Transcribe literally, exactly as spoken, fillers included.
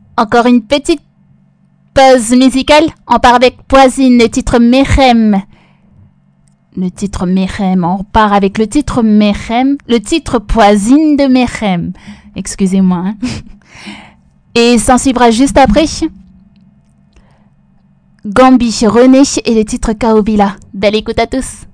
Encore une petite pause musicale. On part avec Poisine, le titre Merhem. Le titre Merhem, on part avec le titre Merhem, le titre Poisine de Merhem. Excusez-moi. Hein. Et s'en suivra juste après Gambi, René et le titre Kaobila. Belle écoute à tous.